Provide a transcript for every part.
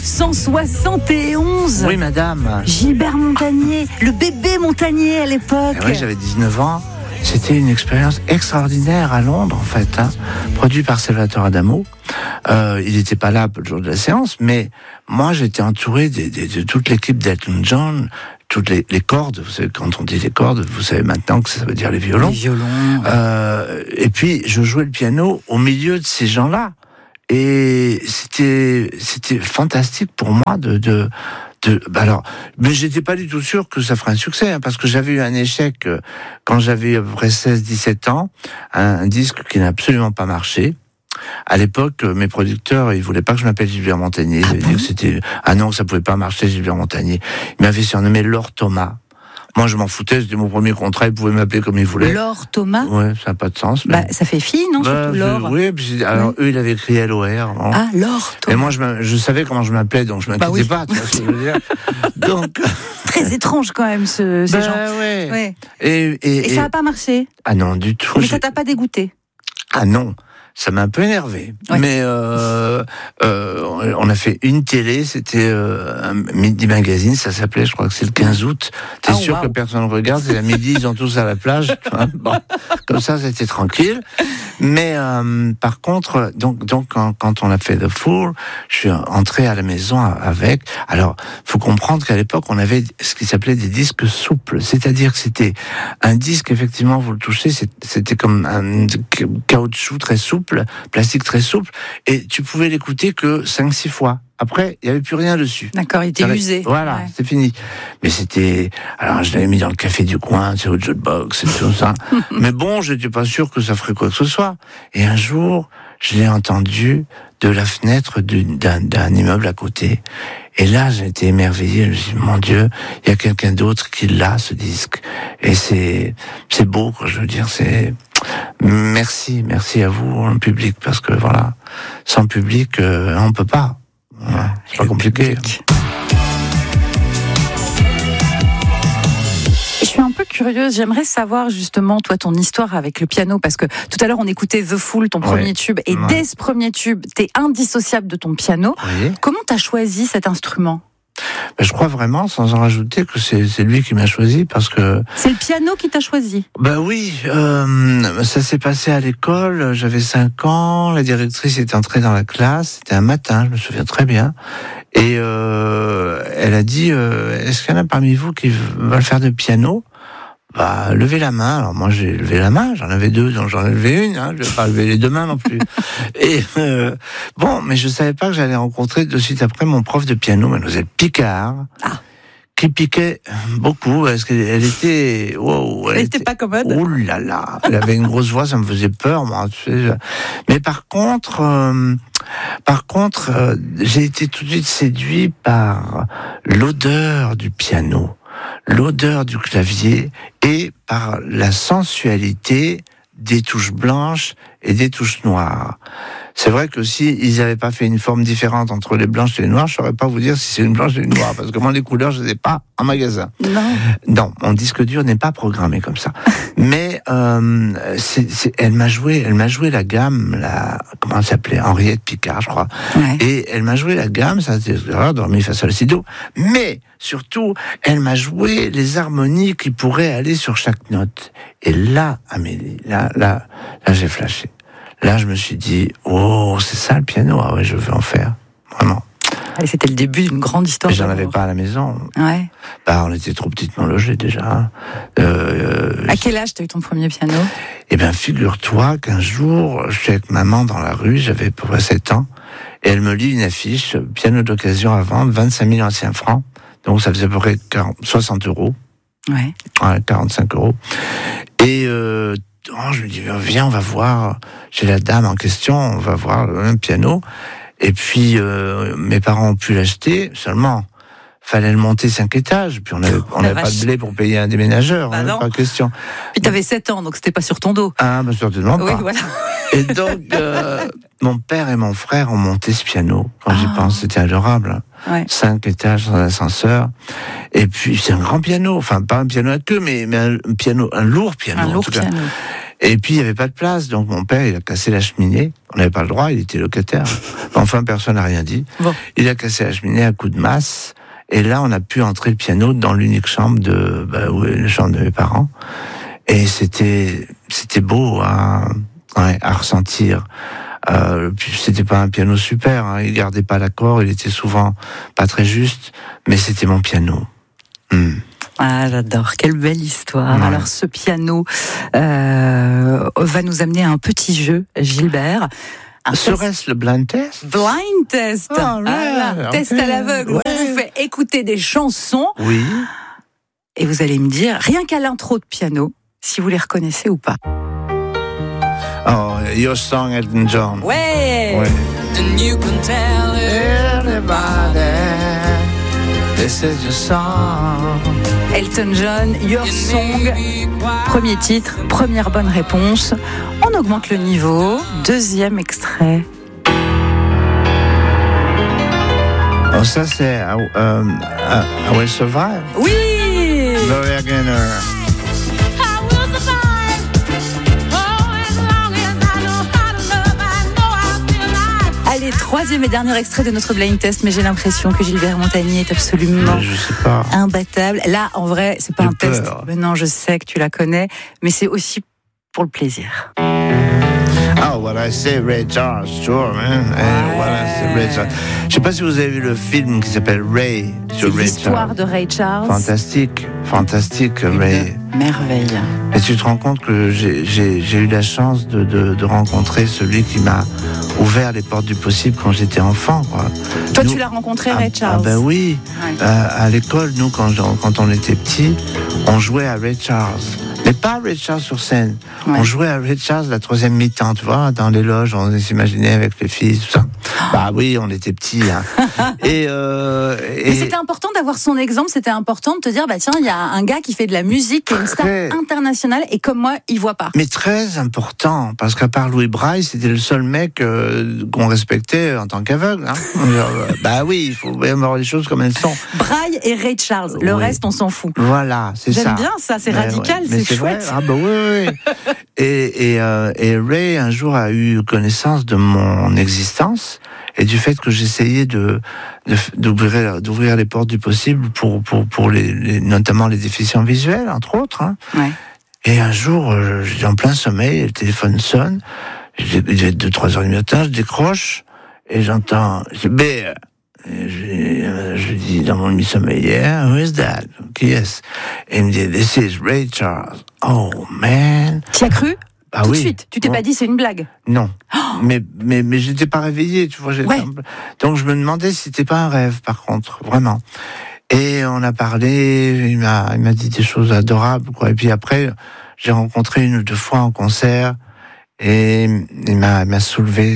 1971. Oui, madame. Gilbert Montagnier, le bébé Montagnier à l'époque. Oui, j'avais 19 ans. C'était une expérience extraordinaire à Londres, en fait, produit par Salvatore Adamo. Il n'était pas là le jour de la séance, mais moi, j'étais entouré de toute l'équipe d'Elton John, toutes les cordes. Vous savez, quand on dit les cordes, vous savez maintenant que ça veut dire les violons. Les violons. Et puis, je jouais le piano au milieu de ces gens-là. Et c'était fantastique pour moi alors, mais j'étais pas du tout sûr que ça ferait un succès, parce que j'avais eu un échec quand j'avais à peu près 16-17 ans, un disque qui n'a absolument pas marché. À l'époque, mes producteurs, ils voulaient pas que je m'appelle Gilbert Montagnier. Ils avaient dit que c'était, non, que ça pouvait pas marcher, Gilbert Montagnier. Ils m'avaient surnommé Lord Thomas. Moi, je m'en foutais, c'était mon premier contrat, ils pouvaient m'appeler comme ils voulaient. Lord Thomas. Ouais, ça n'a pas de sens. Mais... ça fait fille, non, surtout Lord. Oui, alors eux, ils avaient écrit LOR. Non. Ah, Lord Thomas. Et moi, je savais comment je m'appelais, donc je m'inquiétais pas, tu vois ce que je veux dire. Donc... Très étrange quand même, ces gens. Ouais. Et ça n'a pas marché? Ah non, du tout. Mais ça t'a pas dégoûté? Ah non. Ça m'a un peu énervé, mais on a fait une télé, c'était un Midi Magazine, ça s'appelait, je crois que c'est le 15 août. T'es sûr que personne ne regarde, c'est à midi, ils sont tous à la plage. Bon, comme ça, c'était tranquille. Mais par contre, donc quand on a fait The Fool, je suis entré à la maison avec. Alors, faut comprendre qu'à l'époque, on avait ce qui s'appelait des disques souples, c'est-à-dire que c'était un disque, effectivement, vous le touchez, c'était comme un caoutchouc très souple, plastique très souple, et tu pouvais l'écouter que 5-6 fois. Après, il n'y avait plus rien dessus. D'accord, il était usé. Voilà, c'est fini. Mais c'était... Alors, je l'avais mis dans le café du coin, c'est au jukebox, et tout ça. Mais bon, je n'étais pas sûr que ça ferait quoi que ce soit. Et un jour, je l'ai entendu de la fenêtre d'un immeuble à côté. Et là, j'ai été émerveillé. Je me suis dit, mon Dieu, il y a quelqu'un d'autre qui l'a, ce disque. Et c'est beau, quoi. Je veux dire, c'est... Merci à vous, le public, parce que voilà, sans public, on peut pas. Voilà, c'est pas compliqué. Je suis un peu curieuse, j'aimerais savoir justement, toi, ton histoire avec le piano, parce que tout à l'heure, on écoutait The Fool, ton premier tube, et dès ce premier tube, t'es indissociable de ton piano. Oui. Comment t'as choisi cet instrument ? Je crois vraiment, sans en rajouter, que c'est lui qui m'a choisi, parce que... C'est le piano qui t'a choisi? Oui, ça s'est passé à l'école, j'avais 5 ans, la directrice est entrée dans la classe, c'était un matin, je me souviens très bien, et elle a dit, est-ce qu'il y en a parmi vous qui veulent faire du piano ? Levez la main. Alors moi j'ai levé la main, j'en avais 2, donc j'en ai levé une, je vais pas lever les 2 mains non plus. Et mais je savais pas que j'allais rencontrer de suite après mon prof de piano, mademoiselle Picard, qui piquait beaucoup, parce qu'elle était... Elle était pas commode. Oh là là, elle avait une grosse voix, ça me faisait peur, moi. Tu sais, mais par contre, j'ai été tout de suite séduit par l'odeur du piano, l'odeur du clavier et par la sensualité des touches blanches et des touches noires. C'est vrai que si ils n'avaient pas fait une forme différente entre les blanches et les noires, je ne saurais pas vous dire si c'est une blanche et une noire, parce que moi les couleurs je les ai pas en magasin. Non, mon disque dur n'est pas programmé comme ça. Mais elle m'a joué la gamme, comment elle s'appelait, Henriette Picard, je crois. Ouais. Et elle m'a joué la gamme, ça c'était dans mi fa sol si do. Mais surtout, elle m'a joué les harmonies qui pourraient aller sur chaque note. Et là, Amélie, là, j'ai flashé. Là, je me suis dit, c'est ça le piano, ah ouais, je veux en faire, vraiment. Et c'était le début d'une grande histoire. Mais j'en avais pas à la maison. Ouais. On était trop petitement logés déjà. À quel âge t'as eu ton premier piano ? Figure-toi qu'un jour, je suis avec maman dans la rue, j'avais à peu près 7 ans, et elle me lit une affiche, piano d'occasion à vendre, 25 000 anciens francs. Donc ça faisait à peu près 60 euros. Ouais. 45 euros. Et je me dis, viens, on va voir chez la dame en question, on va voir un piano. Et puis, mes parents ont pu l'acheter, seulement, fallait le monter 5 étages, puis on n'avait pas de blé pour payer un déménageur, pas question. Puis t'avais 7 ans, donc c'était pas sur ton dos. Certainement pas. Oui, voilà. Et donc, mon père et mon frère ont monté ce piano, quand j'y pense, c'était adorable. Ouais. 5 étages sans ascenseur. Et puis, c'est un grand piano, enfin, pas un piano à queue, mais un lourd piano. Un lourd piano. Et puis, il n'y avait pas de place, donc mon père, il a cassé la cheminée. On n'avait pas le droit, il était locataire. Enfin, personne n'a rien dit. Bon. Il a cassé la cheminée à coups de masse. Et là, on a pu entrer le piano dans l'unique chambre la chambre de mes parents. Et c'était beau à ressentir. Puis c'était pas un piano super, hein. Il gardait pas l'accord, il était souvent pas très juste, mais c'était mon piano. Ah, j'adore, quelle belle histoire. Ouais. Alors ce piano va nous amener à un petit jeu, Gilbert. Serait-ce le blind test? Blind test. Test à l'aveugle. Ouais. On vous fait écouter des chansons. Oui. Et vous allez me dire, rien qu'à l'intro de piano, si vous les reconnaissez ou pas. Oh, Your Song, Elton John. Ouais. And you can tell everybody this is your song. Elton John, Your Song. Premier titre, première bonne réponse. On augmente le niveau. Deuxième extrait. Oh, ça c'est I Will Survive. Oui. Gloria Gaynor. Allez, troisième et dernier extrait de notre blind test, mais j'ai l'impression que Gilbert Montagnier est absolument imbattable. Là, en vrai, c'est pas un test. Mais non, je sais que tu la connais, mais c'est aussi pour le plaisir. Oh, what I say, Ray Charles, sure, man. Ouais. What I say, Ray Charles. Je sais pas si vous avez vu le film qui s'appelle Ray sur Ray Charles. L'histoire de Ray Charles. Fantastique, Ray. Merveille. Et tu te rends compte que j'ai eu la chance de rencontrer celui qui m'a ouvert les portes du possible quand j'étais enfant, quoi. Toi, tu l'as rencontré, Ray Charles? Ben oui. Ouais. À l'école, nous, quand on était petits, on jouait à Ray Charles. Mais pas Ray Charles sur scène. Ouais. On jouait à Ray Charles la troisième mi-temps, tu vois, dans les loges, on s'imaginait avec les filles, tout ça. Bah oui, on était petits. Hein. Mais c'était important d'avoir son exemple, c'était important de te dire, bah tiens, il y a un gars qui fait de la musique, qui est une star internationale, et comme moi, il voit pas. Mais très important, parce qu'à part Louis Braille, c'était le seul mec qu'on respectait en tant qu'aveugle. Hein. Bah oui, il faut bien voir les choses comme elles sont. Braille et Ray Charles, le reste, on s'en fout. Voilà, c'est ça. J'aime bien ça, c'est radical, c'est chouette. Vrai. Ah bah oui. Et Ray, un jour, a eu connaissance de mon existence et du fait que j'essayais d'ouvrir les portes du possible pour notamment les déficients visuels, entre autres. Hein. Ouais. Et un jour, j'étais en plein sommeil, le téléphone sonne, il est 2-3 heures du matin, je décroche et j'entends, je dis dans mon demi-sommeil, yeah, who is that? Qui est-ce? Et il me dit, this is Ray Charles. Oh, man. Tu as cru? Ah, tout oui. De suite. Tu t'es pas dit, c'est une blague? Non. Oh. Mais j'étais pas réveillé, tu vois. Ouais. Donc je me demandais si c'était pas un rêve, par contre, vraiment. Et on a parlé, il m'a dit des choses adorables, quoi. Et puis après, j'ai rencontré 1 ou 2 fois en concert, et il m'a soulevé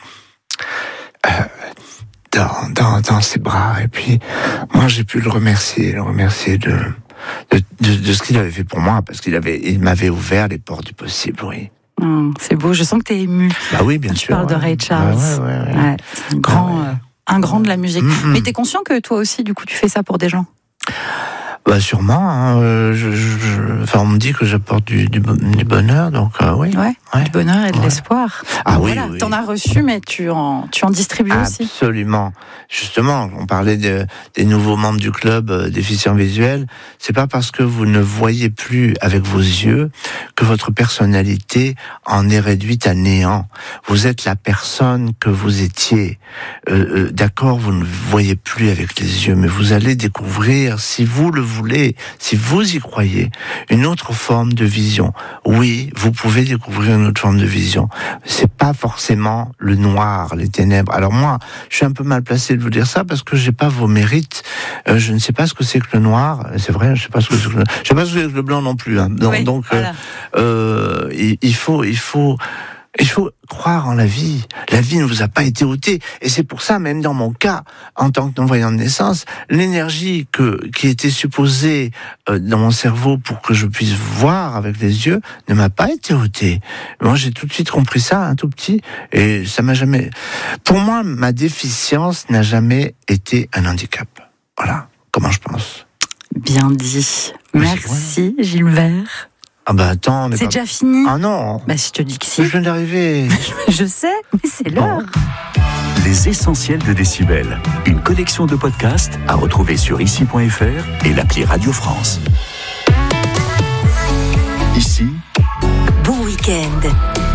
dans ses bras. Et puis, moi, j'ai pu le remercier de ce qu'il avait fait pour moi, parce il m'avait ouvert les portes du possible, oui. C'est beau, je sens que t'es ému. Bah oui, bien sûr. Tu parles de Ray Charles. Ouais, c'est un grand de la musique. Mais t'es conscient que toi aussi, du coup, tu fais ça pour des gens? Bah sûrement. Hein. On me dit que j'apporte du bonheur, donc oui. Ouais, du bonheur et de l'espoir. Ah donc, oui, voilà, oui. T'en as reçu, mais tu en distribues aussi. Absolument. Justement, on parlait des nouveaux membres du club déficients visuels. C'est pas parce que vous ne voyez plus avec vos yeux que votre personnalité en est réduite à néant. Vous êtes la personne que vous étiez. D'accord, vous ne voyez plus avec les yeux, mais vous allez découvrir, si vous le voulez, si vous y croyez, une autre forme de vision. Oui, vous pouvez découvrir une autre forme de vision. C'est pas forcément le noir, les ténèbres. Alors moi, je suis un peu mal placé de vous dire ça parce que j'ai pas vos mérites. Je ne sais pas ce que c'est que le noir. C'est vrai, je sais pas ce que c'est que je sais pas ce que c'est que le blanc non plus. Hein. Donc, voilà. Il faut croire en la vie. La vie ne vous a pas été ôtée. Et c'est pour ça, même dans mon cas, en tant que non-voyant de naissance, l'énergie qui était supposée dans mon cerveau pour que je puisse voir avec les yeux ne m'a pas été ôtée. Moi, j'ai tout de suite compris ça, un tout petit, et ça m'a jamais... Pour moi, ma déficience n'a jamais été un handicap. Voilà comment je pense. Bien dit. Merci, Gilbert. Ah bah attends, c'est déjà fini. Ah non. Bah si je te dis que si. Je viens d'arriver. Je sais, mais c'est l'heure. Les essentiels de Décibel. Une collection de podcasts à retrouver sur ici.fr et l'appli Radio France. Ici. Bon week-end.